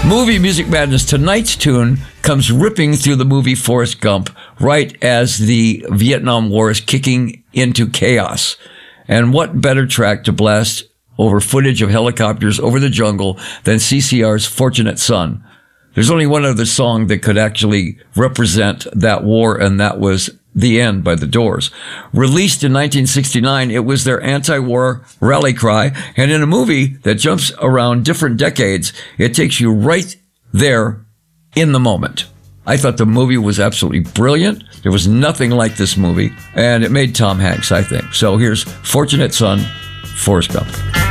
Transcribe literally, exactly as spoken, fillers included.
Movie Music Madness. Tonight's tune comes ripping through the movie Forrest Gump right as the Vietnam War is kicking into chaos. And what better track to blast over footage of helicopters over the jungle than C C R's Fortunate Son? There's only one other song that could actually represent that war, and that was The End by The Doors. Released in nineteen sixty-nine, it was their anti-war rally cry, and in a movie that jumps around different decades, it takes you right there in the moment. I thought the movie was absolutely brilliant. There was nothing like this movie, and it made Tom Hanks, I think. So here's Fortunate Son, Forrest Gump.